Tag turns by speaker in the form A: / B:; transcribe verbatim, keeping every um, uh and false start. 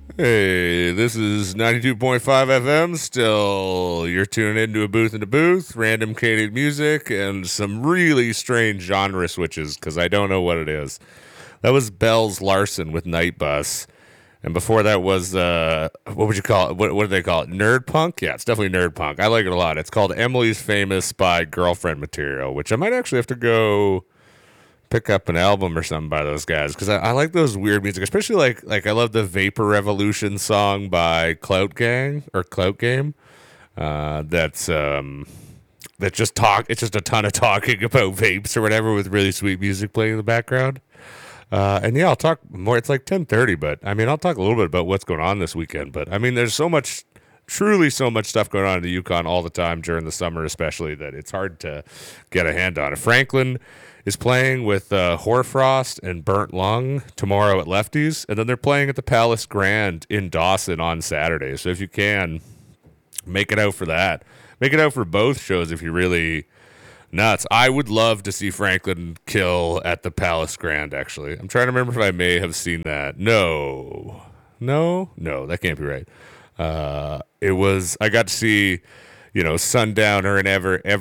A: Hey, this is ninety-two point five F M. Still, you're tuning into a booth in a booth, random catered music, and some really strange genre switches because I don't know what it is. That was Bells Larson with Night Bus. And before that was, uh, what would you call it? What, what do they call it? Nerd punk? Yeah, it's definitely nerd punk. I like it a lot. It's called Emily's Famous by Girlfriend Material, which I might actually have to go pick up an album or something by those guys because I, I like those weird music, especially like like I love the Vapor Revolution song by Clout Gang or Clout Game. Uh, that's um, that just talk. It's just a ton of talking about vapes or whatever with really sweet music playing in the background. Uh, and yeah, I'll talk more. It's like ten thirty, but I mean, I'll talk a little bit about what's going on this weekend. But I mean, there's so much, truly so much stuff going on in the Yukon all the time during the summer, especially that it's hard to get a hand on it. Franklin is playing with uh, Hoarfrost and Burnt Lung tomorrow at Lefties, and then they're playing at the Palace Grand in Dawson on Saturday. So if you can, make it out for that. Make it out for both shows if you really nuts. I would love to see Franklin kill at the Palace Grand, actually. I'm trying to remember if I may have seen that. No. No? No, that can't be right. Uh, it was, I got to see, you know, Sundowner and Ever,